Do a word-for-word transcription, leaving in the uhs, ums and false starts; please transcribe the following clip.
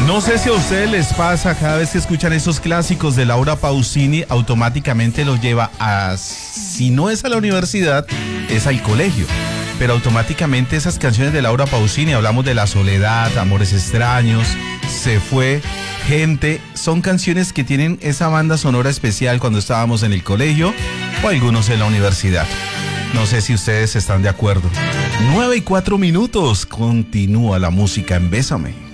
No sé si a ustedes les pasa, cada vez que escuchan esos clásicos de Laura Pausini, automáticamente los lleva a, si no es a la universidad, es al colegio. Pero automáticamente esas canciones de Laura Pausini, hablamos de La Soledad, Amores Extraños, Se Fue, Gente, son canciones que tienen esa banda sonora especial cuando estábamos en el colegio o algunos en la universidad. No sé si ustedes están de acuerdo. Nueve y cuatro minutos, continúa la música en Bésame.